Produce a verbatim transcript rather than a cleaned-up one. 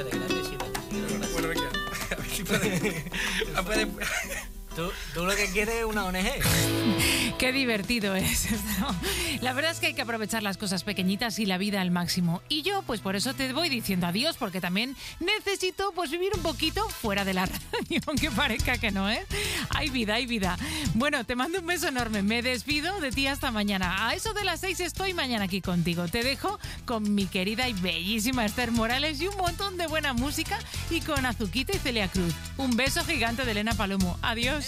de gratis y tal. Bueno, venga. A ver si puede. a puede- ¿Tú, tú lo que quieres es una O N G. Qué divertido es esto. La verdad es que hay que aprovechar las cosas pequeñitas y la vida al máximo. Y yo, pues por eso te voy diciendo adiós, porque también necesito pues vivir un poquito fuera de la radio, aunque parezca que no, ¿eh? Hay vida, hay vida. Bueno, te mando un beso enorme. Me despido de ti hasta mañana. A eso de las seis estoy mañana aquí contigo. Te dejo con mi querida y bellísima Esther Morales y un montón de buena música y con Azuquita y Celia Cruz. Un beso gigante de Elena Palomo. Adiós.